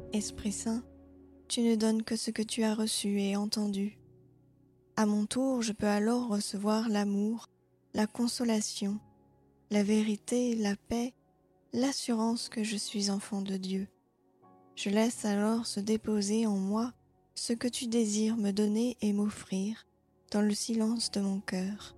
Esprit Saint, tu ne donnes que ce que tu as reçu et entendu. À mon tour, je peux alors recevoir l'amour, la consolation, la vérité, la paix, l'assurance que je suis enfant de Dieu. Je laisse alors se déposer en moi ce que tu désires me donner et m'offrir dans le silence de mon cœur.